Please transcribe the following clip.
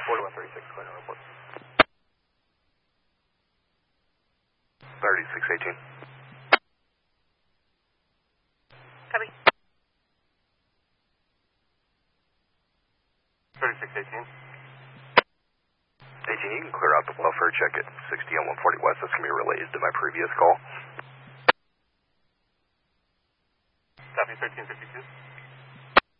4136, clear to report. 3618. Copy. 3618. 18, you can clear out the welfare check at 60 on 140 West. That's going to be related to my previous call. Copy 1352.